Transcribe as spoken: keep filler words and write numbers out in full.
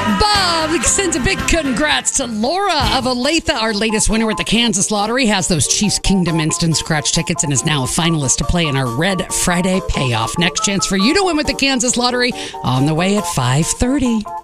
Bob sends a big congrats to Laura of Olathe. Our latest winner at the Kansas Lottery has those Chiefs Kingdom Instant Scratch tickets and is now a finalist to play in our Red Friday payoff. Next chance for you to win with the Kansas Lottery on the way at five thirty.